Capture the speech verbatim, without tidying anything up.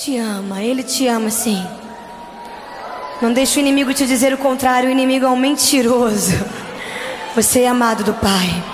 te ama, Ele te ama sim. Não deixe o inimigo te dizer o contrário, o inimigo é um mentiroso. Você é amado do Pai.